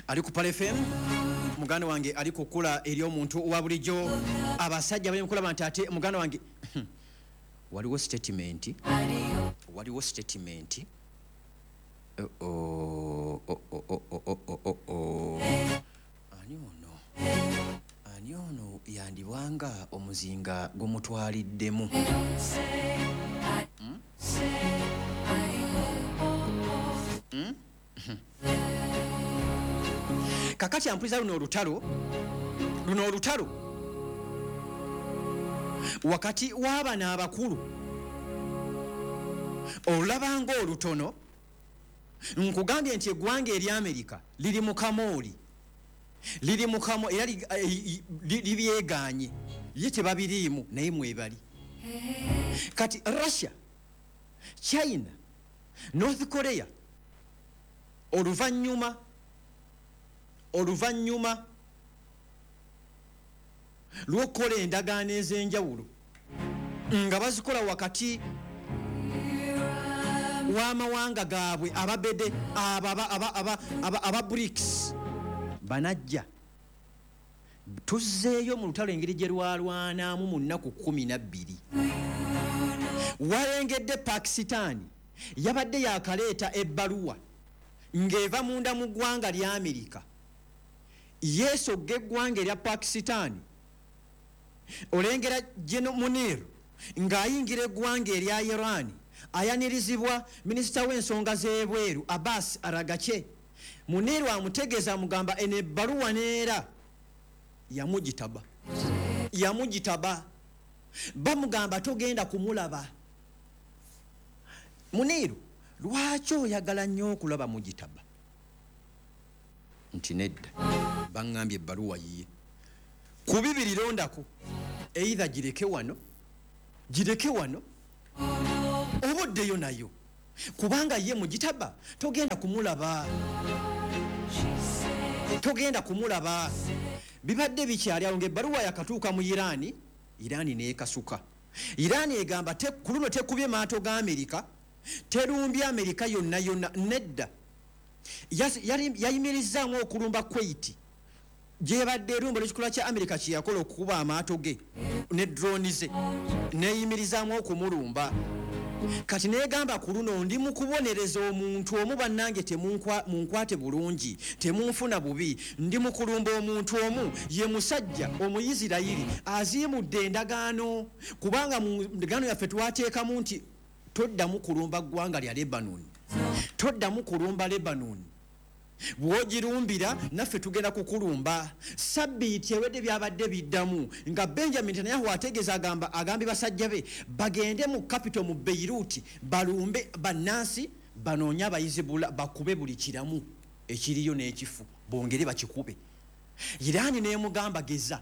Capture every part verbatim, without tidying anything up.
ali ku Pale F M muganda wange ali kukula eri omuntu wa bulijjo abasajja bali mukulaba nti ate muganda wange waliwo statement waliwo statement oh oh oh oh oh oh oh ani ono ani ono yandibwanga omuzinga gumutwaliddemu hmm? hmm? kakati ampuliza luno olutalo luno olutalo wakati w'abaana abakulu olabanga olutono nkugambye nti eggwanga eri Amerika liri mu kamooli liri mu kamo era libyeganye ye tebabiriimu naye mwebali kati Russia, China, North Korea oluvanyuma oluvanyuma lw'okukola endagaano ez'enjawulo nga bazikola wakati w'amawanga gaabwe ababede aba aba aba aba BRICS banajja tuzzeeyo mu lutalo engeri gye lwalwanamu mu nnaku kumi na bbiri walengedde Pakistan yabadde yakaleeta ebbaluwa ng'eva munda mu ggwanga lya Amerika yeesogga eggwanga erya Pakistan olengera General Munir ng'ayingira eggwanga erya Iran ayanirizibwa minisita w'ensonga z'ebweru Abbas Aragache Munir amutegeeza amugamba ene ebbaluwa neera yamugitaba yamugitaba bamugamba togenda kumulaba Munir lwaki oyagala nnyo okulaba mugitaba nti nedda bangambye ebbaluwa yiye ku bibiri londako either gireke wano gireke wano obuddeyo nayo kubanga ye mugitaba togenda kumulaba togenda kumulaba bibadde bikyali awo ng'ebbaluwa yakatuuka mu Irani Irani neekasuka Irani egamba ku luno tekubye maato ga Amerika terumbye Amerika yonna yonna nedda yayimirizaamu okulumba Kuwait gyebadde erumba olw'ekikola kya Amerika kye yakola okukuba amaato ge ne drone ze neeyimirizaamu okumulumba kati neegamba ku luno ndi mu kubonereza omuntu omu bannange temunkwate bulungi temunfuna bubi ndi mu kulumba omuntu omu ye musajja Omuyisirayiri aziimudde endagaano kubanga mu ndagaano yaffe twateekamu nti toddamu kulumba ggwanga lya Lebanon toddamu kulumba Lebanon bwogirumbira naffe tugenda kukulumba sabbiiti ewedde byabadde biddamu nga Benjamin Netanyahu ategeeza agamba agambi basajja be bagende mu capital mu Beirut balumbe bannansi banoonya abayizibula bakube buli kiramu ekiriyo n'ekifu bongere bakikube Irani neemugamba geza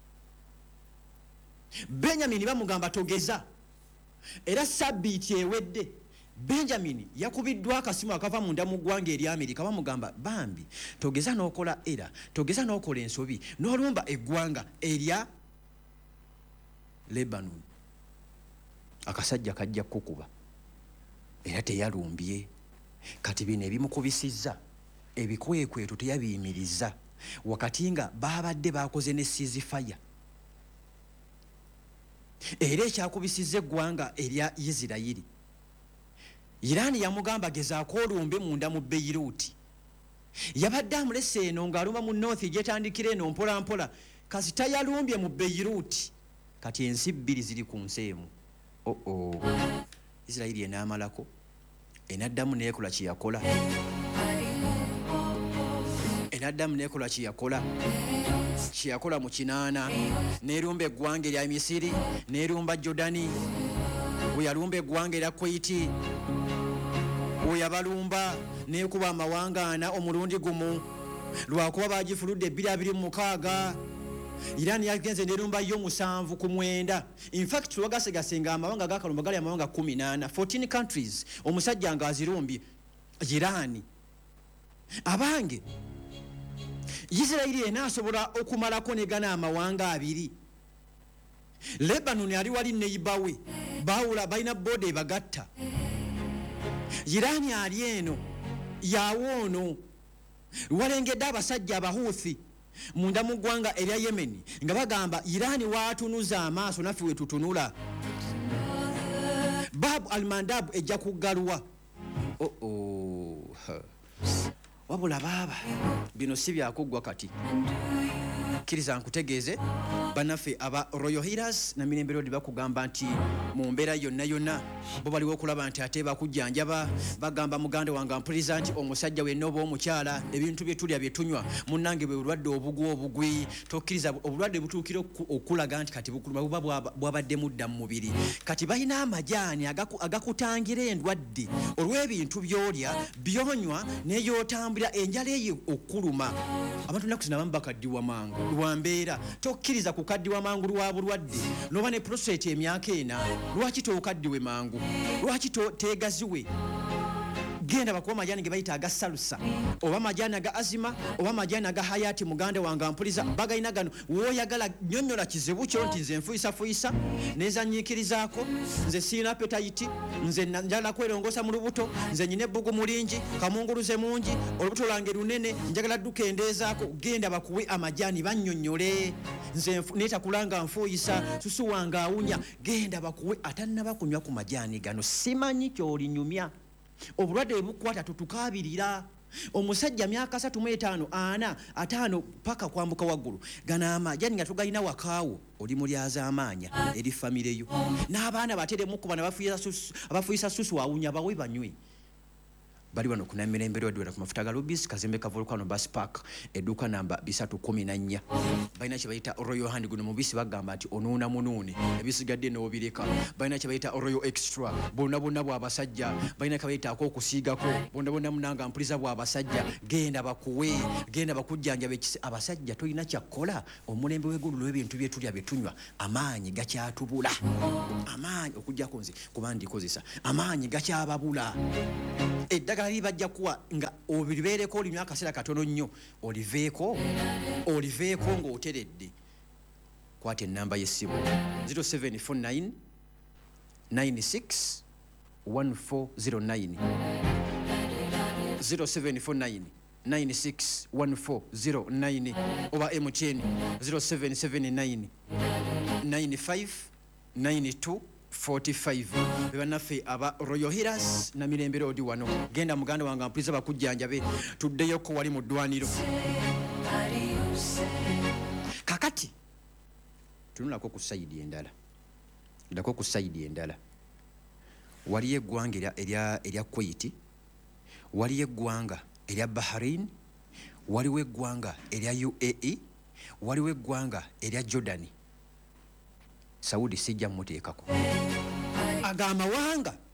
Benjamin bamugamba togeza era sabbiiti ewedde Benjamin yakubiddwa akasimu akava munda mu ggwanga eri Amerika bamugamba bambi togeza n'okola era togeza n'okola ensobi n'olumba eggwanga erya Lebanon akasajja kajja kukuba era teyalumbye kati bino ebimukubisizza ebikwekwetu teyabiyimiriza wakati nga babadde bakoze ne ceasefire era ekyakubisizza eggwanga erya Isirayiri Irani yamugamba gezaako olumbe munda mu Beirut yabadde amulese eno ng'alumba mu North gyetandikira eno mpola mpola kasita yalumbye mu Beirut kati ensi bbiri ziri ku nsi emu oh oh Isirayiri enaamalako enaddamu neekola kye yakola enaddamu neekola kye yakola kye yakola mu kinaana neerumba eggwanga erya Misiri neerumba Jordani bwe yalumba eggwanga erya Kuwait bwe yabalumba neekuba amawanga ana omulundi gumu lwakuba bagifuludde bbiri abiri mu mukaaga Irani yagenze nerumba yo musanvu ku mwenda in fact wagasegasenga amawanga gakalumba gali amawanga kumi na nane fourteen countries omusajja nga azirumbye Irani abange Isirayiri enaasobola okumalako negana amawanga abiri Lebanon ali wali neibawe bawula balina bode bagatta Irani ali eno yawoono walengedde abasajja abahuuthi munda mu ggwanga erya Yemen nga bagamba Irani waatunuza amaaso naffe we tutunula. Bab al-Mandab ejja kuggalwa. Oh oh. Wabula baba bino si byakuggwa kati. Kkiriza nkutegeeze bannaffe aba Royal Healers na Mirembe Road bakugamba nti mu mbeera yonna yonna bo baliwo okulaba nti ate bakujjanjaba. Bagamba muganda wange mpuliriza nti omusajja wenna oba omukyala ebintu bye tulya bye tunywa munnange bwe bulwadde obugwi obugwi tokkiriza obulwadde butuukira okulaga nti kati bukuluma buba bwabadde mudda mu mubiri. Kati balina amajaani agakutangira endwadde olw'ebintu by'olya byonywa n'eyootambula enjala eyo okkuluma. Abantu nnaku zino abamu bakaddiwa mangu lwa mbeera. Tokkiriza kukaddiwa mangu lwa bulwadde n'oba ne prostate emyaka ena. Lwaki tookaddiwe mangu? Lwaki teegaziwe? Genda bakuwa majaani ge bayita aga salusa oba majaani aga azima oba majaani aga hayati muganda wange ampuliza bagalina gano wooyagala nnyonnyola kizibu kyo nti nze nfuyisafuyisa nezanyiikirizaako nze siina appetite nze njagala kwerongoosa mu lubuto nze nyina ebbugu mulingi kamunguluze mungi olubuto lwange lunene njagala ddukendeezaako. Genda bakuwe amajaani bannyonnyole nze neetakulanga nfuyisa susu wange awunya. Genda bakuwe atannaba kunywa ku majaani gano simanyi kyolinyumya. Obulwadde bukwata tutukabirira. Omusajja myaka asatu mu etaano ana ataano paka kwambuka waggulu gana amajaani nga tugalina wakaawo oli mulyaza amaanya eri famire yo n'abaana bateremu kuba abafuyisa susu awunya bawe banywe. Bali wano kuna Mirembe Road ku mafuta ga Lubis Kazembe ka Volcano Bus Park edduuka namba bisatu kumi na nnya. Balina kye bayita Royal Hand guno mubisi bagamba nti onuuna munuune ebisigadde n'obireka. Balina kye bayita Royal Extra bonna bonna bw'abasajja. Balina kye bayita ak'okusiigako bonna bonna munanga mpuliza bw'abasajja. Genda bakuwe genda bakujjanjaba ekisi. Abasajja tolina kyakkola omulembe w'eggulu lw'ebintu bye tulya bye tunywa amaanyi gakyatubula. Amaanyi okugjako nze kuba ndikozesa amaanyi gakyababula. Eddagala libajja kuwa nga obibeereko olinywa akaseera katono nnyo oliveeko oliveeko ng'oteredde. Kwata ennamba y'essimu zero seven four nine nine six one four zero nine zero seven four nine nine six one four zero nine oba M T N zero seven seven nine nine five nine two forty-five. Bannaffe aba Royal Healers na Mirembe Road wano. Genda muganda wange ampuliza bakujjanjabe tuddeyo ko wali mu ddwaniro. Kakati tunulako ku sayidi endala ndako ku sayidi endala waliyo eggwanga erya erya Kuwait, waliyo eggwanga erya Bahrain, waliwo eggwanga erya U A E, waliwo eggwanga erya Jordan. Saudi sijja muteekako agamawanga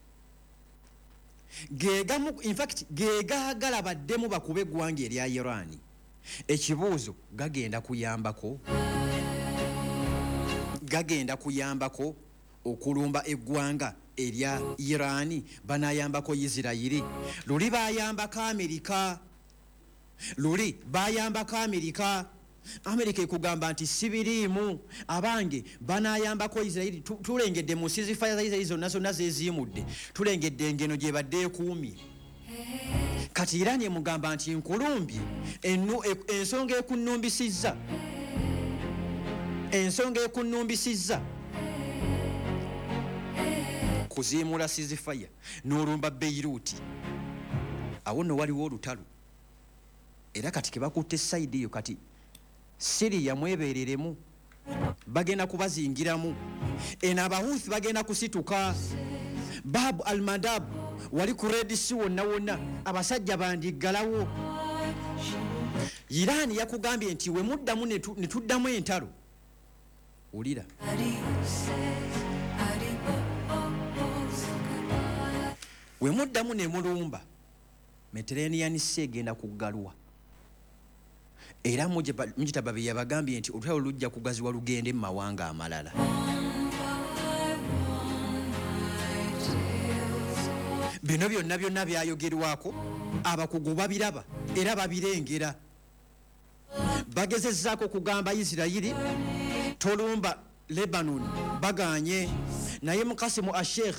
gegamu. In fact gegaagala baddemu bakube eggwanga erya Iran. Ekibuuzo gagenda kuyambako gagenda kuyambako okulumba eggwanga erya Iran. Banayambako Isirairi. Luli bayambako Amerika. Luli bayambako Amerika. Amerika ekugamba nti sibiriimu abange banayambako Isirairi. Tulengedde mu ceasefire za Isirairi zonna zonna zeziyimudde. Tulengedde engeno gye badde ekuumye. Kati Iran emugamba nti nkulumbye ensonga ekunnumbisizza ensonga ekunnumbisizza kuziimula ceasefire n'olumba Beirut. Awo nno waliwo olutalo era kati ke bakutte sayidi eyo kati Syria mwebereremu bagenda kubazingiramu. Eno abahuthi bagenda kusituka. Bab al-Mandab wali ku Red Sea wonna wonna abasajja bandiggalawo. Iran yakugambye nti we muddamu ne tuddamu entalo. Ulira we muddamu ne mulumba Mediterranean Sea egenda kuggalwa. Era mujitaba bye yabagambye nti olutalo lujja kugaziwa lugende mu mawanga amalala. Bino byonna byonna byayogerwako abakugu babiraba era babirengera. Bagezezzaako kugamba Isirairi tolumba Lebanon baganye. Naye Mukasimu Ashekh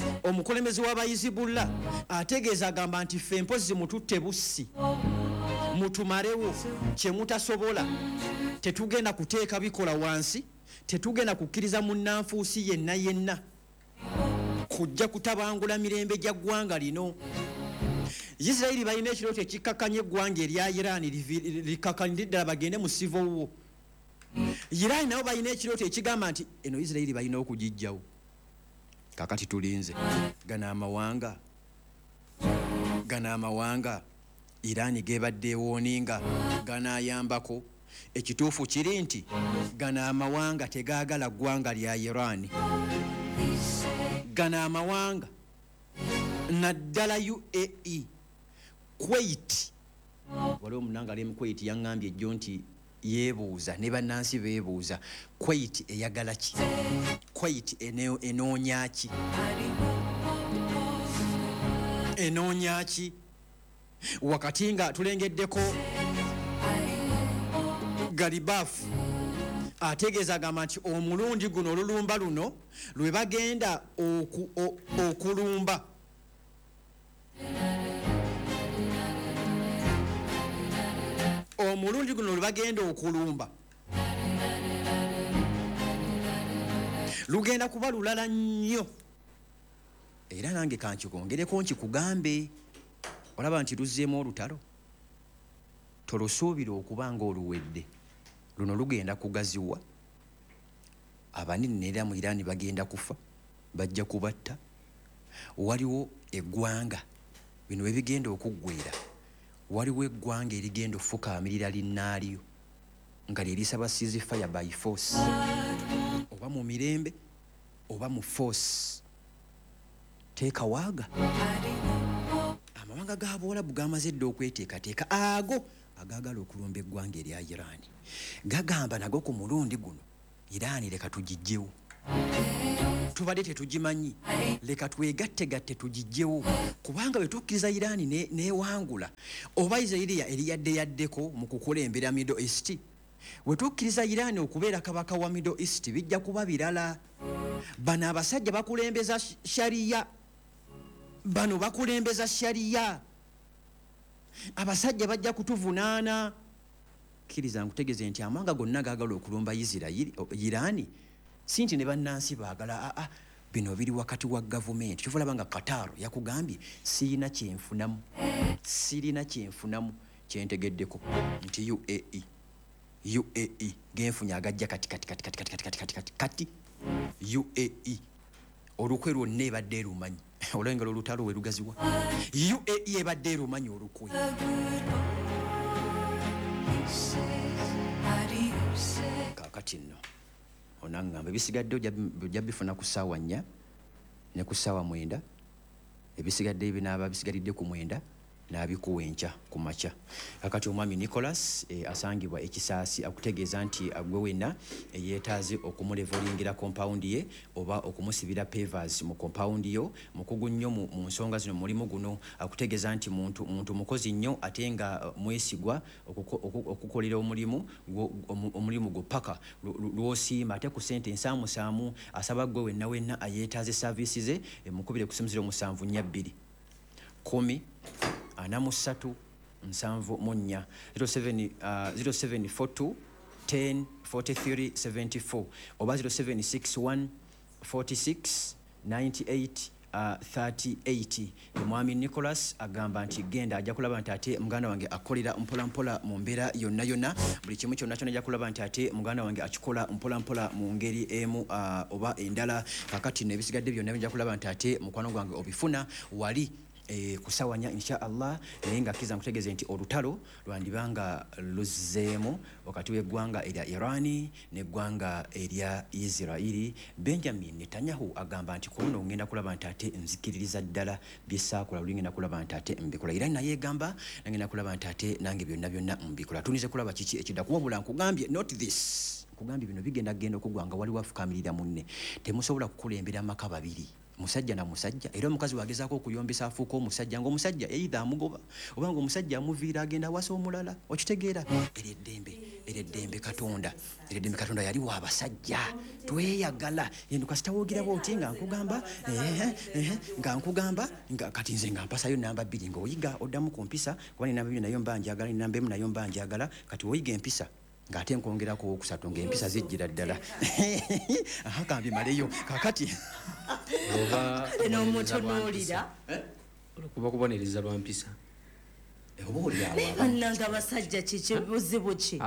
omukulembeze w'Abayizibullah ategeeza agamba nti ffe mpozi mututte bussi mutumalewo kye mutasobola tetugenda kuteeka bikola wansi tetugenda kukkiriza munnanfuusi yenna yenna kujja kutabangula mirembe gya ggwanga lino. Isirayiri balina ekirooto ekikkakanya eggwanga erya Irani likkakanidde ddala bagende mu civil war. Irani nabo balina ekirooto ekigamba nti eno Isirayiri balina okugijjawo. Kakati tulinze gana amawanga gana amawanga Irani gebadde ewooninga ganaayambako. Ekituufu kiri nti gana amawanga tegaagala ggwanga lya Irani. Gana amawanga naddala U A E Kuwait waliwo omunanga ali mu Kuwait yaŋŋambye ejjo nti yeebuuza ne bannansi beebuuza Kuwait eyagala ki, Kuwait enoonya ki, enoonya ki wakati nga tulengeddeko Galibafu ategeeza agamba nti omulundi guno olulumba luno lwe bagenda oku, o, okulumba omulundi guno lwe bagenda okulumba lugenda kuba lulala nnyo. Era nange kankikwongereko nkikugambe olaba nti luzzeemu olutalo tolusuubira okuba ng'oluwedde. Luno lugenda kugaziwa abaninira mu Irani bagenda kufa bajja kubatta. Waliwo eggwanga bino bwe bigenda okuggweera waliwo eggwanga erigenda ofukaamirira linnaalyo nga lye lisaba seize fire by force oba mu mirembe oba mu force. Teekawaaga amawanga ga Buwarabu gamaze dda okweteekateeka ago agaagala okulumba eggwanga erya Irani gagamba nago ku mulundi guno Irani leka tugijjewo. Tubadde tetugimanyi leka twegattegatte tugijjewo kubanga bwe tukkiriza Irani neewangula oba Isirayiri eriyadde yaddeko mu kukulembera Middle East we tukkiriza Irani okubeera kabaka wa Middle East bijja kuba birala. Bano abasajja bakulembeza shariya, bano bakulembeza shariya, abasajja bajja kutuvunaana. Kkiriza nkutegeeze nti amanga gonna gaagala okulumba Isirayiri Irani si nti ne bannansi baagala aa bino biri wakati wa gavumenti. Kyova olaba nga Qatar yakugambye sirina kyenfunamu sirina kyenfunamu kyentegeddeko nti U A E U A E genfunya agajja kati kati kati kati kati kati kati kati kati U A E olukwe lwonna ebadde erumanyi olwengalo olutalo we lugaziwa U A E ebadde erumanyi olukwe. Kakati nno onangamba ebisigadde ojja bifuna ku ssaawa nnya ne ku ssaawa mwenda ebisigadde ebinaaba bisigalidde ku mwenda n'abikuwa enkya ku makya. Kakati omwami Nicholas e, asangibwa ekisaasi akutegeeza nti agwe wenna e, yeetaaze okumulevolingira kompawundi ye oba okumusibira pavers mu kompawundi yo mukugu nnyo mu, mu nsonga zino mulimu guno. Akutegeeza nti muntu, muntu mukozi nnyo ate nga uh, mwesigwa okukolera omulimu omulimu gwo paka lwosiima ate ku ssente ensaamusaamu. Asaba gwe wenna wenna ayeetaaze saavisi ze e, mukubire ku simu ziro musanvu nnya bbiri kumi ana mu ssatu nsanvu mu nnya zero seven four two ten forty-three seventy-four oba zero seven six one forty-six ninety-eight thirty-eight. Omwami Nicholas agamba nti genda ajja kulaba nti ate muganda wange akolera mpola mpola mu mbeera yonna yonna buli kimu kyonna kyonna ajja kulaba nti ate muganda wange akikola mpola mpola mu ngeri emu uh, oba endala. Kakati n'ebisigadde byonna bijja kulaba nti ate mukwano gwange obifuna wali E, kusawanya insha Allah naye nga kiza nkutegeeze nti olutalo lwandibanga luzzeemu wakati w'eggwanga erya Irani n'eggwanga erya Isirayiri. Benjamin Netanyahu agamba nti kuno ngenda kulaba nti ate nzikiririza ddala byesaakola luli ngenda kulaba nti ate mbikola. Irani naye egamba ngenda kulaba nti ate nange byonna byonna mbikola. Tunize kulaba kiki ekidda kuwabula nkugambye not this kugambye bino bigenda genda okugwanga waliwo afukaamirira munne temusobola kukulembera amaka babiri musajja na musajja era omukazi wagezaako okuyombesa afuuka omusajja ng'omusajja either amugoba oba ng'omusajja amuviira agenda wasa omulala okitegeera era eddembe ereddembe katonda ereddembe katonda yali wa basajja tweyagala eno kasita wogira bwoti nga nkugamba eh eh nga nkugamba nga kati nze nga mpasayo namba bbiri nga oyiga oddamu ku mpisa kuba namba bbiri nayo mbanjagala namba emu nayo mbanjagala kati oyiga empisa ng'ate nkongerako okusatu ng'empisa zijjira ddala aha kambi maleyo kakati oba n'omutunuulira kuba kubonereza lwa mpisa bannanga basajja kiki buzibu ki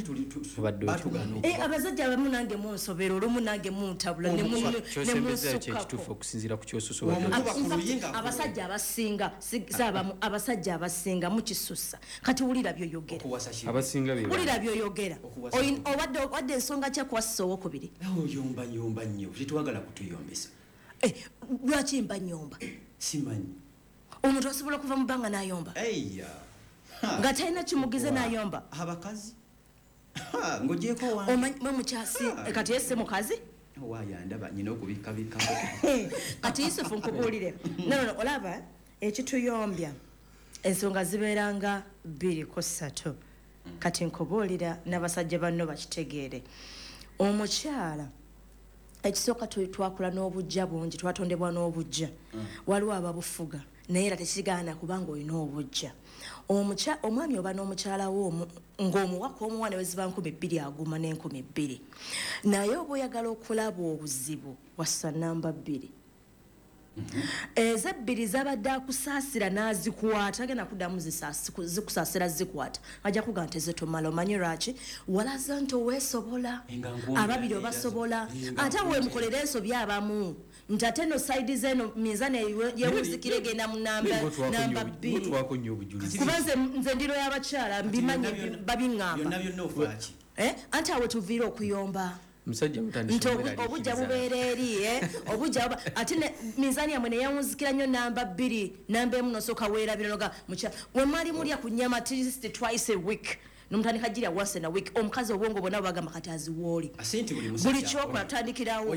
abasajja abamu nange munsobera olumu nange muntabula nemunsukako okusinziira ku kyosusoba abasajja abasinga saabamu abasajja abasinga mukisusa kati wulira byoyogera abasinga wulira byoyogera obadde obadde ensonga kyakwasisa owokubiri oyomba nyomba nnyo tetwagala kutuyombesa lwaki mba nyomba simanyi omuntu asobola kuva mu bbanga n'ayomba nga talina kimugize n'ayomba abakazi ng'ogyeko mwe mukyasi kati yese mukazi wayandaba nyina okubikabika kati yusufu nkubuulire nono olaba ekituyombya ensonga zibeeranga bbiri ko ssatu kati nkubuulira n'abasajja banno bakitegeere omukyala ekisooka twakula n'obujja bungi twatondebwa n'obujja waliwo ababufuga naye era tekigaana kubanga olina obujja omwami oba n'omukyala wo ng'omuwaka omuwa ne weziba nkumi bbiri aguma n'enkumi bbiri naye oba oyagala okulaba obuzibu wassa namba bbiri ezebbiri zabadde akusaasira n'azikwata agenda kuddamu zikusaasira zikwata ajja kuga nti zetomala omanyi lwaki walaza nti oweesobola ababiri obasobola ate weemukolera ensobi abamu nti ate no saidi zeno minzani yewuzikire genda mu namba bbiri kuba nze ndiro y'abakyala mbimanye babiŋŋamba anti awe tuviire okuyomba musajja mutandise obujja bubeera eri obujja ate minzani yamwe neyawunzikira nnyo namba bbiri namba emu nosooka weerabira noga mukya wemwali mulya ku nnyama at least twice a week nomutandika jirya once in a week omukazi obwongo bonna bagamba kati aziwooli buli kyokola tutandikirawo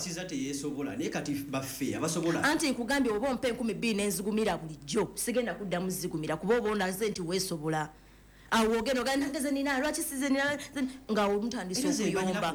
anti nkugambye oba ompa enkumi bbiri nenzigumira bulijjo sigenda kuddamu zigumira kuba oba onaze nti weesobola awo ogenda ogenda ntageze nina lwaki size nina nga omutandise okuyomba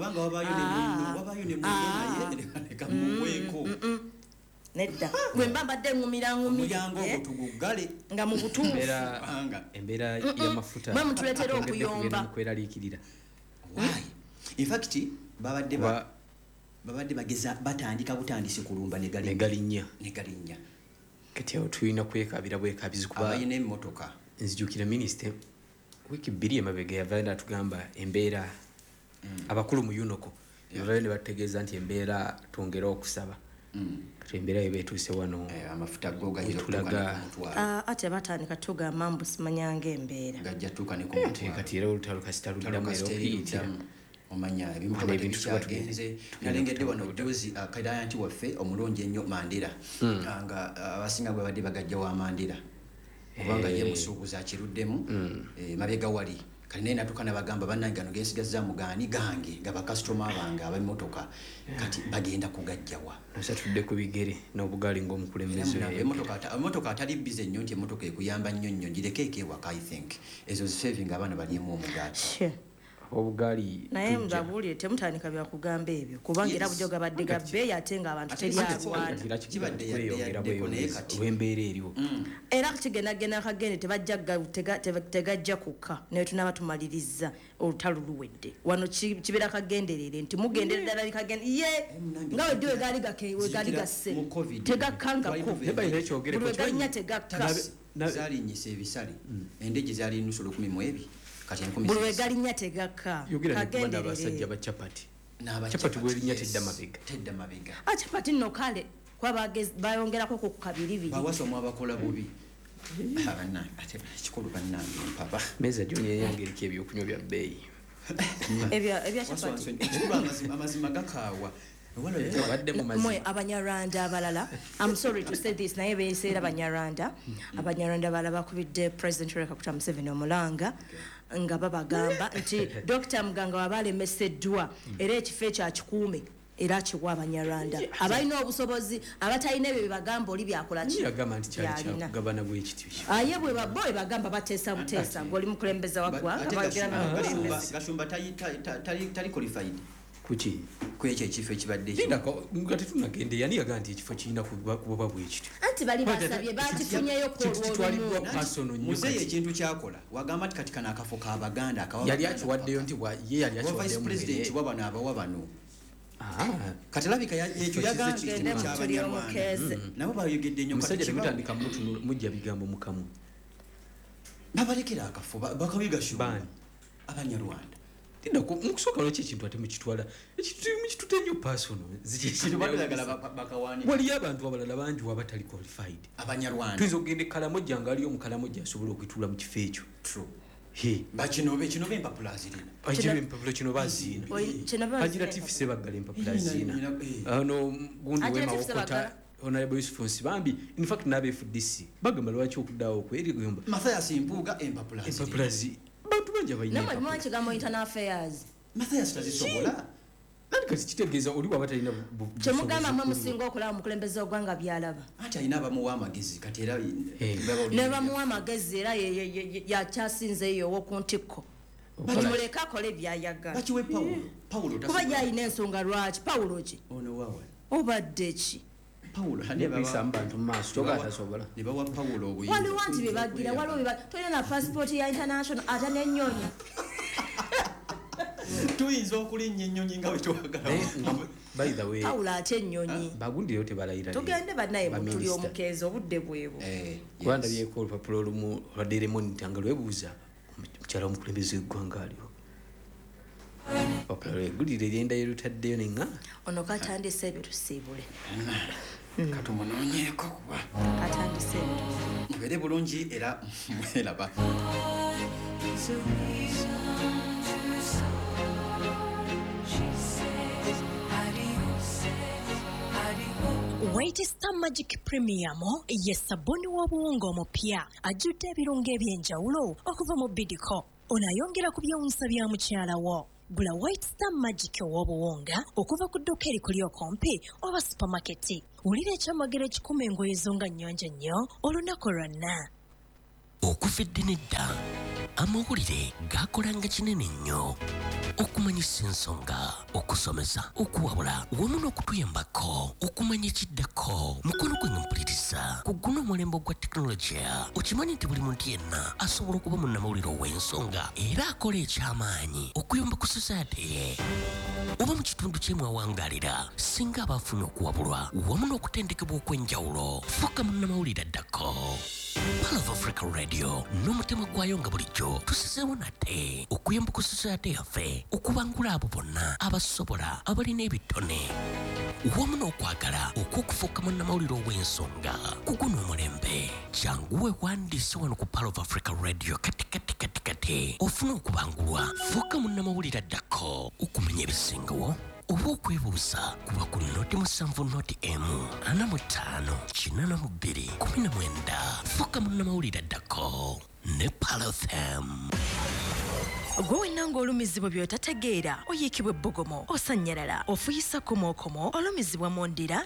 nedda gwe mba mbadde ŋŋumira ŋŋumira nga mu butuufu embeera y'amafuta mwe mutuleetera okuyomba kweraliikirira infact babadde babadde bageza batandika butandisi kulumba negalinnya negalinnya kati awo tulina kwekabira bwekabizi kuba abayina emmotoka nzijukira minisita wiki bbiri emabega yavayo n'atugamba embeera abakulu mu unoko yavayo ne bategeeza nti embeera twongera okusaba kati embeera yebeetuuse wano amafuta tulaga ate batandika tugamba mbu simanyanga embeera kati era olutalo kasita luddamu era okiyitira omanya ebintu tubatugenze nalengedde wano ojuzi kadaya nti waffe omulungi ennyo Mandela nga abasinga bwe badde bagajja wa Mandela obanga ye musuubuza akiruddemu mabega wali kali naye natukana bagamba bannange gano gensigaza mugaani gange nga bakasitoma abange ab'emmotoka kati bagenda kugajjawa nosatudde ku bigere n'obugaali ng'omukulembeze emmotoka atali bize nnyo nti emmotoka ekuyamba nnyo nnyo ngireke ekewaka I think ezo zisaving abaana baliemu omugaati obugaali naye mbabuulire temutandika byakugamba ebyo kubanga era bujjo gabadde ga bbeeyi ate ng'abantu teryalwalwembeera eriwo era kigendagenda akagende tegajja kukka naye tunaba tumaliriza olutalo luwedde wano kibeera kagenderere nti mugendere ddala likagende ye nga wedde wegaali gasse tegakkangako buli wegalinnya tegakka zalinyisa ebisale endege zali nusu lukumi mu ebi buli wegalinnya tegakka kagenderere bachapati chapati bwerinnya tedda mabega tedda mabega ah chapati no kale kwa bayongerako ku kabiri biri bawasomo abakola bubi abana ate kikulu bannange mpaba meza joni yange erike ebyokunywa bya bbeeyi ebya ebya chapati amazima gakaawa mwe abanyarwanda abalala I'm sorry to say this naye beeseera abanyarwanda abanyarwanda abalala bakubidde President Yoweri Kaguta Museveni omulanga nga babagamba nti Doctor Muganga wabalemeseddwa era ekifo ekyo akikuume era kiwa abanyarwanda abalina obusobozi abatalina ebyo bebagamba oli byakola ki yagamba nti kyali kyakugabana bw'ekityo aye bwe baboye bagamba bateesa buteesa ng'oli mukulembeza wa ggwanga Gashumba tali qualified kuki kwekyo ekifo ekibadde nga tetunagende yani yagamba nti ekifo kirina kuba bwekityo anti bali basabye bakifunyeyo kitwalibwa pasono nnyo muzeeyi ekintu kyakola wagamba nti kati kano akafo k'abaganda yali akiwaddeyo nti ye yali akiwaddeyo president wa bano abawa bano kati labika ekyo yagambye ky'abanyarwanda nabo bayogedde nnyo musajja temutandika mujja bigambo mukamu babalekera akafo bakabigashuba abanyarwanda tinda mukusooka lwaki ekintu ate mukitwala ekitutte nnyo pasono waliyo abantu abalala bangi wabatali qualified abanyarwanda tuyinza okugenda ekalamojja nga aliyo omukalamojja asobola okwituula mu kifo ekyo bakinobe kinobe empapula zirina agira empapula kino baziina agira tifi sebaggala empapula ziina ano gundi wemawokota honorable Yusuf Nsibambi in fact n'aba F D C bagamba lwaki okuddaawo kweri gomba Mathias Impuuga empapula empapula zi bantu bangi abayina namwe mwachi gamo internal affairs Mathias tazisobola nani kati kitegeeza oli waba talina kyemugamba mwe musinga okulaba mukulembeza ogwanga byalaba ati alina abamuwa amagezi kati era ne bamuwa amagezi era yakyasinzeeyo owokuntikko bamuleka akole byayagala bakiwe Paulo Paulo kuba gyalina ensonga lwaki Paulo ki ono wawe obadde ki Paulo hanebisa abantu maaso togatasobola ne bawa Paulo obuyinza waliwo nti bebagira waliwo beba tolina na passport ya international ate n'ennyonyi tuyinza okulinnya ennyonyi nga wetwagala by the way Paulo ate ennyonyi bagundi leo tebalayira tugende bannaye mutuli omukeezi obudde bwebwo kubanda byeko olupapula olumu lwa Daily Monitor nga lwebuuza mukyala omukulembeze w'eggwanga aliwo opera gulire lyenda yerutaddeyo nenga ono katandise ebitusiibule katumunoonyeeko kuba katandise mubere bulungi era mweraba White Star Magic Premium ye sabuni w'obuwunga omupya ajjudde ebirungo eby'enjawulo okuva mu Bidco onayongera ku byewunsa bya mukyala wo. Gula White Star Magic ow'obuwunga okuva ku dduka erikuli okumpi oba supermarket. Wulira ekyamagero ekikuma engoye zo nga nnyonjo nnyo olunaku lwonna. Okuva eddene dda amawulire gaakolanga kinene nnyo okumanyisa ensonga okusomesa okuwabula wamu n'okutuyambako okumanya ekiddako mukono gwe nga mpuliriza ku guno omulembe gwa tekinologiya okimanyi nti buli muntu yenna asobola okuba munnamawulire ow'ensonga era akola eky'amaanyi okuyamba ku society ye oba mu kitundu kyemwawangaalira singa abaafuna okuwabulwa wamu n'okutendekebwa okw'enjawulo fuuka munnamawulire addako Pearl of Africa Radio n'omutima gwayo nga bulijjo tusizeewo nate okuyamba ku society yaffe okubangula abo bonna abasobola abalina ebitone wamu n'okwagala okw'okufuuka munnamawulire ow'ensonga ku guno omulembe kyanguwe wandiise wano ku Pearl of Africa Radio kati kati kati kati ofuna okubangulwa fuuka munnamawulire addako okumanya ebisingawo oba okwebuuza kuba ku noti musanvu noti emu ana mu ttaano kinana mu bbiri kumi na mwenda fuuka munnamawulire addako ne Pearl F M. Gwe wenna ng'olumizibwa by'otategeera oyiikibwa ebbogomo osanyalala ofuyisa komookomo olumizibwa mu ndira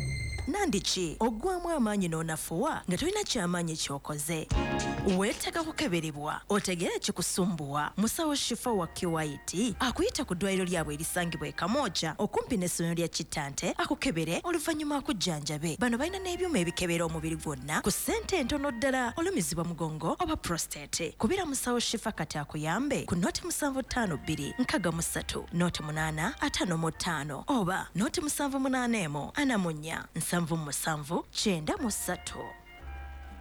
nandiki oggwamu amaanyi n'onafuwa nga tolina kyamaanyi ky'okoze weetaaga kukeberebwa otegeere kikusumbuwa musawo Shifa wa Kiwaiti akuyita ku ddwaliro lyabwe erisangibwa e Kamooja okumpi n'essomero lya Kitante akukebere oluvannyuma akujjanjabe bano balina n'ebyuma ebikebera omubiri gwonna ku ssente entono ddala olumizibwa mugongo oba prostate kubira musawo Shifa kati akuyambe ku noti musanvu ttaano bbiri nkaga mu ssatu noti munaana ataano mu ttaano oba noti musanvu munaana emu ana mu nnya nsanvu mu musanvu kyenda mu ssatu.